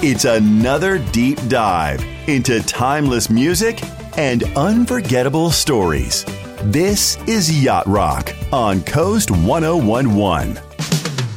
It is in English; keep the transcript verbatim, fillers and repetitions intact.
It's another deep dive into timeless music and unforgettable stories. This is Yacht Rock on Coast one oh one one.